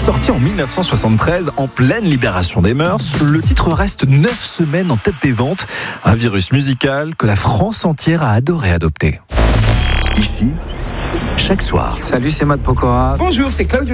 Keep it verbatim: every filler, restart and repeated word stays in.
Sorti en dix-neuf cent soixante-treize, en pleine libération des mœurs, le titre reste neuf semaines en tête des ventes. Un virus musical que la France entière a adoré adopter. Ici, chaque soir. Salut, c'est Matt Pokora. Bonjour, c'est Claudio.